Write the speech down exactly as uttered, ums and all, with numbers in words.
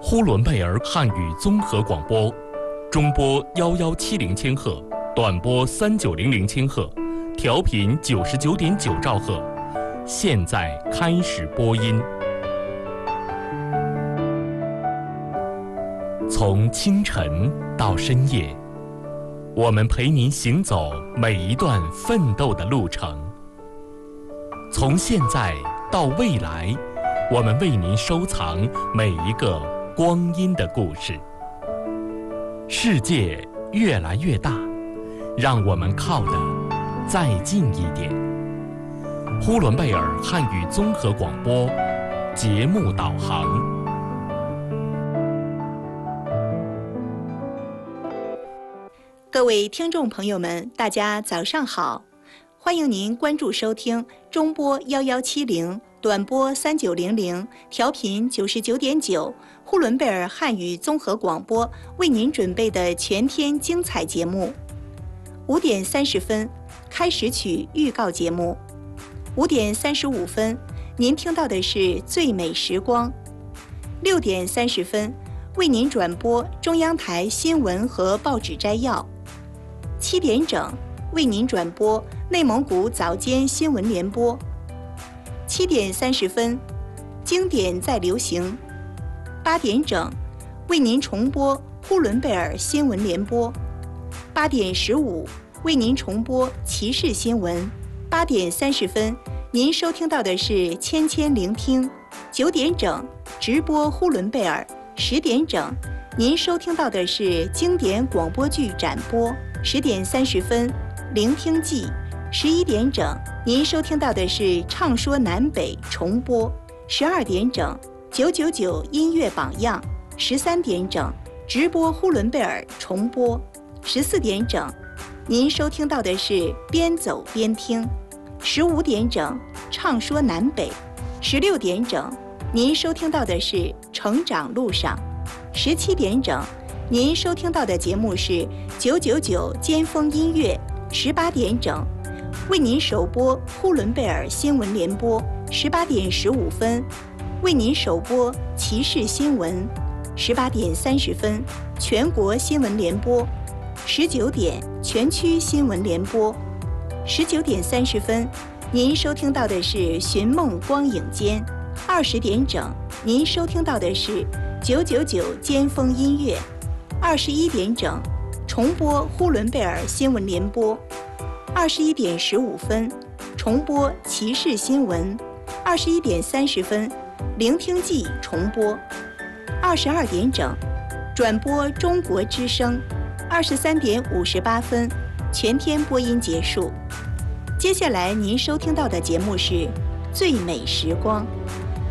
呼伦贝尔汉语综合广播，中波幺幺七零千赫，短波三九零零千赫，调频九十九点九兆赫。现在开始播音。从清晨到深夜，我们陪您行走每一段奋斗的路程。从现在到未来，我们为您收藏每一个光阴的故事。世界越来越大，让我们靠得再近一点。呼伦贝尔汉语综合广播节目导航。 各位听众朋友们，大家早上好，欢迎您关注收听中波幺幺七零、短波三九零零、调频九十九点九，呼伦贝尔汉语综合广播为您准备的全天精彩节目。五点三十分，开始曲预告节目；五点三十五分，您听到的是最美时光；六点三十分，为您转播中央台新闻和报纸摘要；七点整，为您转播内蒙古早间新闻联播；七点三十分，经典再流行；八点整，为您重播呼伦贝尔新闻联播；八点十五，为您重播骑士新闻；八点三十分，您收听到的是千千聆听；九点整，直播呼伦贝尔；十点整，您收听到的是经典广播剧展播；十点三十分，聆听记；十一点整，您收听到的是唱说南北重播；十二点整，九九九音乐榜样；十三点整，直播呼伦贝尔重播；十四点整，您收听到的是边走边听；十五点整，唱说南北；十六点整，您收听到的是成长路上；十七点整，您收听到的节目是九九九尖峰音乐；十八点整，为您首播呼伦贝尔新闻联播；十八点十五分，为您首播骑士新闻；十八点三十分，全国新闻联播；十九点，全区新闻联播；十九点三十分，您收听到的是寻梦光影间；二十点整，您收听到的是九九九尖峰音乐；二十一点整，重播呼伦贝尔新闻联播；二十一点十五分，重播骑士新闻；二十一点三十分，聆听记重播；二十二点整，转播中国之声；二十三点五十八分，全天播音结束。接下来您收听到的节目是《最美时光》。